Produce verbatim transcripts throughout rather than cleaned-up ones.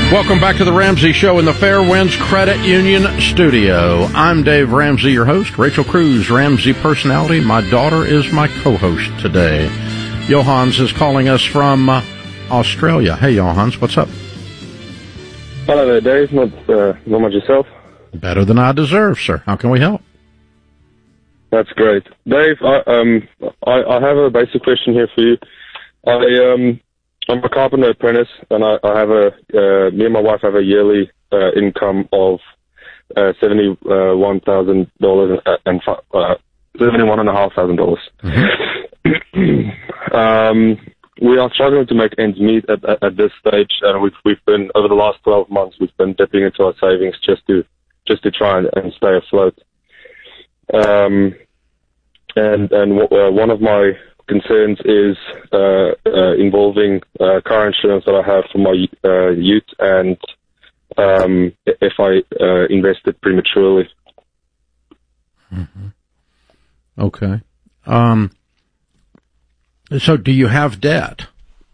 Welcome back to the Ramsey Show in the Fairwinds Credit Union studio. I'm Dave Ramsey, your host. Rachel Cruz, Ramsey personality. My daughter is my co-host today. Johans is calling us from uh, Australia. Hey, Johans, what's up? Hello there, Dave. Not, uh, not much yourself? Better than I deserve, sir. How can we help? That's great. Dave, I, um, I, I have a basic question here for you. I, um... I'm a carpenter apprentice, and I, I have a, uh, me and my wife have a yearly uh, income of uh, seventy-one thousand dollars and uh, seventy-one and a half thousand dollars. Mm-hmm. um, we are struggling to make ends meet at, at, at this stage, and we've we've been over the last twelve months we've been dipping into our savings just to just to try and, and stay afloat. Um, and and w- uh, one of my concerns is uh, uh, involving uh, car insurance that I have for my uh, youth, and um, if I uh, invested prematurely. Mm-hmm. Okay. Um, so do you have debt?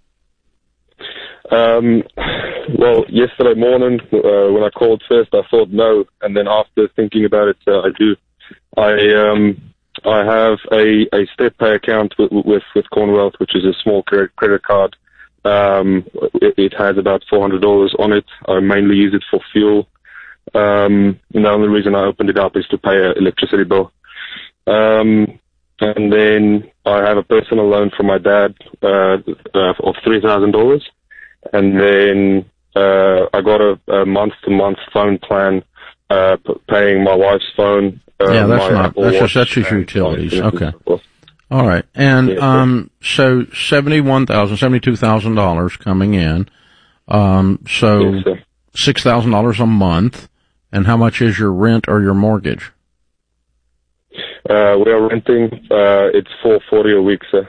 Um, well, yesterday morning uh, when I called first, I thought no, and then after thinking about it, uh, I do. I um. I have a, a step pay account with, with, with Commonwealth, which is a small credit, credit card. Um, it, it has about four hundred dollars on it. I mainly use it for fuel. Um, and the only reason I opened it up is to pay an electricity bill. Um, and then I have a personal loan from my dad uh, uh, of three thousand dollars. And then uh, I got a, a month-to-month phone plan uh, p- paying my wife's phone. Uh, yeah, that's not, that's just, that's just utilities. Okay. All right. And, yeah, um, so seventy-one thousand dollars, seventy-two thousand dollars coming in. Um, so yes, six thousand dollars a month. And how much is your rent or your mortgage? Uh, we are renting, uh, it's four forty a week, sir.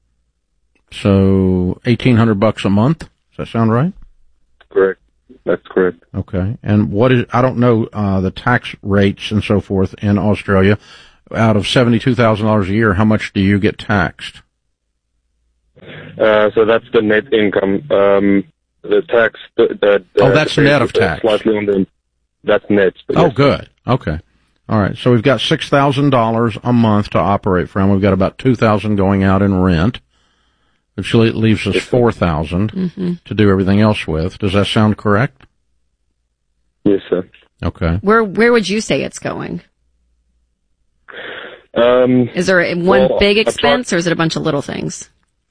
So eighteen hundred bucks a month. Does that sound right? Correct. That's correct. Okay. And what is, I don't know, uh, the tax rates and so forth in Australia. Out of seventy-two thousand dollars a year, how much do you get taxed? Uh, so that's the net income. Um, the tax, the, the, oh, that's net of tax. Slightly on the, that's net. Oh, yes. Good. Okay. All right. So we've got six thousand dollars a month to operate from. We've got about two thousand dollars going out in rent, which leaves us four thousand dollars mm-hmm. to do everything else with. Does that sound correct? Yes, sir. Okay. Where where would you say it's going? Um, is there one well, big expense, or is it a bunch of little things?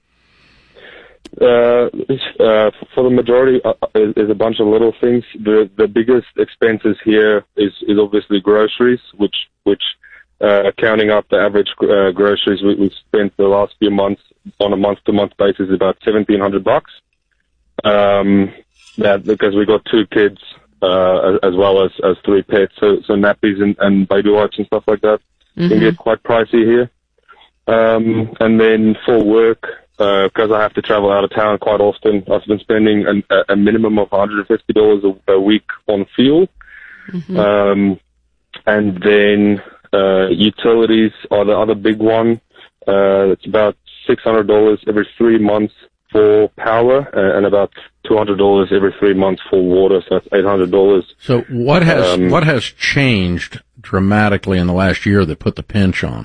Uh, uh, for the majority, uh, is, is a bunch of little things. The the biggest expenses here is, is obviously groceries, which which uh, counting up the average uh, groceries we, we've spent the last few months on a month to month basis is about seventeen hundred bucks. Um, that because we got two kids uh, as, as well as, as three pets, so so nappies and, and baby wipes and stuff like that. Mm-hmm. Can get quite pricey here. Um, and then for work, because uh, I have to travel out of town quite often, I've been spending an, a, a minimum of one hundred fifty dollars a, a week on fuel. Mm-hmm. Um, and then uh, utilities are the other big one. Uh, it's about six hundred dollars every three months for power uh, and about two hundred dollars every three months for water, so that's eight hundred dollars. So what has um, what has changed dramatically in the last year that put the pinch on?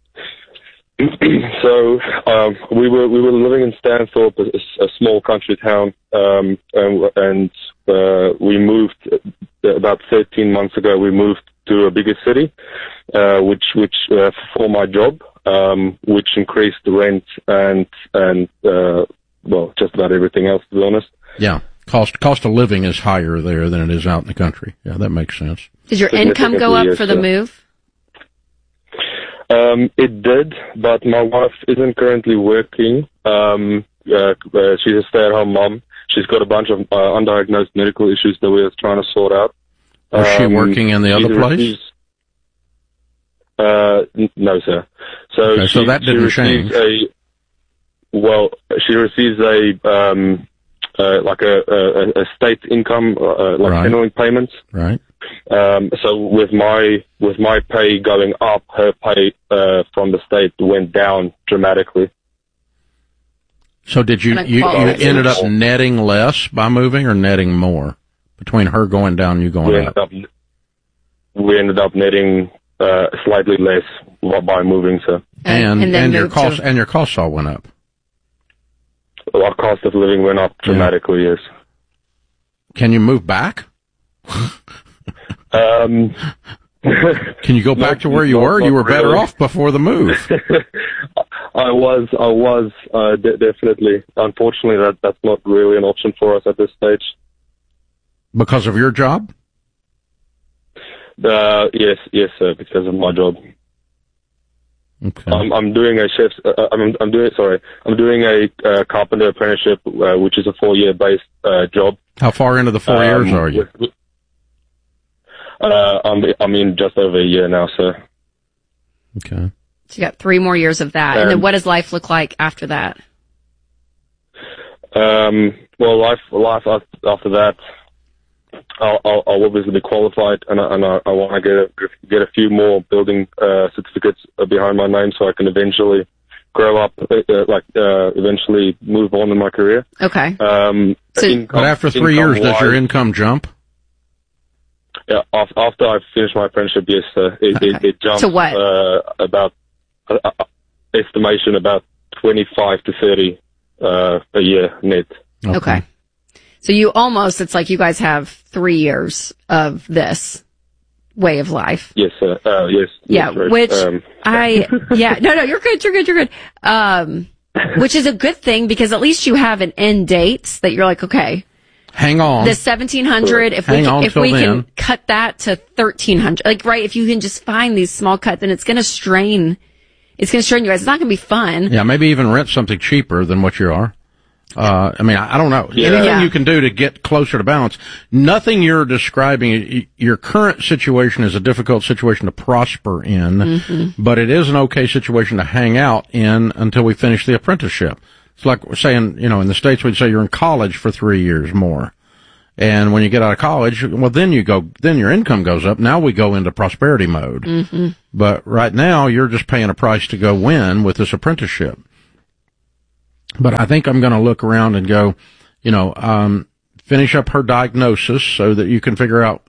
So um, we were we were living in Stanthorpe, a, a small country town, um, and, and uh, we moved about thirteen months ago. We moved to a bigger city, uh, which which uh, for my job, um, which increased the rent and and uh, well, just about everything else, to be honest. Yeah, cost cost of living is higher there than it is out in the country. Yeah, that makes sense. Did your income go up for the move? Um, it did, but my wife isn't currently working. Um, uh, uh, she's a stay-at-home mom. She's got a bunch of uh, undiagnosed medical issues that we're trying to sort out. Was um, she working in the other place? Receives, uh, n- no, sir. So, okay, she, so that didn't change. A, well, she receives a um, uh, like a, a, a state income, uh, like right. Centrelink payments. Right. Um, so with my with my pay going up, her pay uh, from the state went down dramatically. So did you you, you ended up netting less by moving or netting more? between her going down and you going we up? Ended up, we ended up netting uh, slightly less by moving, so. And and, and your cost to... and your costs all went up. Our cost of living went up dramatically. Yeah. Yes. Can you move back? um. Can you go back not, to where you not, were? You were better really. off before the move. I was, I was, uh, de- definitely. Unfortunately, that that's not really an option for us at this stage. Because of your job? Uh, yes, yes, sir. Because of my job. Okay. I'm, I'm doing a chef's. Uh, I'm, I'm doing. Sorry, I'm doing a uh, carpenter apprenticeship, uh, which is a four-year based uh, job. How far into the four um, years are you? With, Uh, I'm, I'm in just over a year now, sir. Okay. So you got three more years of that. Um, and then what does life look like after that? Um, well, life, life after that, I'll, I'll, I'll obviously be qualified, and I, and I, I want to get a, get a few more building uh, certificates behind my name so I can eventually grow up, uh, like uh, eventually move on in my career. Okay. Um, so, income, but after three years, does your income jump? Yeah, after I finished my apprenticeship, yes, uh, it, okay. it, it jumped to what? Uh, about uh, uh, estimation about twenty-five to thirty uh, a year net. Okay. okay. So you almost, it's like you guys have three years of this way of life. Yes, uh, uh, yes. Yeah, right. which um, I, yeah, no, no, you're good, you're good, you're good. Um, which is a good thing because at least you have an end date that you're like, okay. Hang on. The seventeen hundred, if Hang we, can, if we then. can cut that to thirteen hundred, like, right, if you can just find these small cuts, then it's going to strain, it's going to strain you guys. It's not going to be fun. Yeah, maybe even rent something cheaper than what you are. Uh, I mean, I, I don't know. Yeah. Anything yeah. you can do to get closer to balance. Nothing you're describing, your current situation is a difficult situation to prosper in, mm-hmm. but it is an okay situation to hang out in until we finish the apprenticeship. It's like we're saying, you know, in the States we'd say you're in college for three years more. And when you get out of college, well, then you go, then your income goes up. Now we go into prosperity mode. Mm-hmm. But right now you're just paying a price to go win with this apprenticeship. But I think I'm going to look around and go, you know, um, finish up her diagnosis so that you can figure out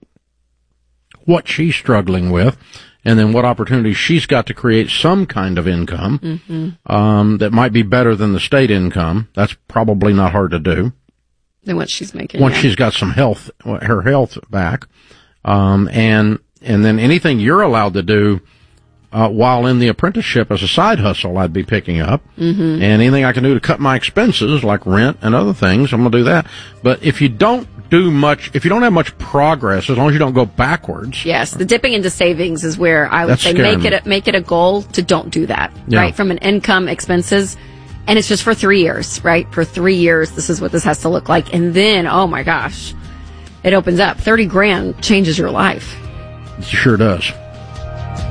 what she's struggling with. And then what opportunities she's got to create some kind of income, mm-hmm. um, that might be better than the state income. That's probably not hard to do. Than what she's making. Once yeah. she's got some health, her health back. Um, and, and then anything you're allowed to do, uh, while in the apprenticeship as a side hustle, I'd be picking up. Mm-hmm. And anything I can do to cut my expenses, like rent and other things, I'm going to do that. But if you don't do much, if you don't have much progress, as long as you don't go backwards. Yes, the dipping into savings is where I would say make it, a, make it a goal to don't do that, yeah. right? From an income, expenses, and it's just for three years, right? For three years, this is what this has to look like. And then, oh my gosh, it opens up. thirty grand changes your life. It sure does.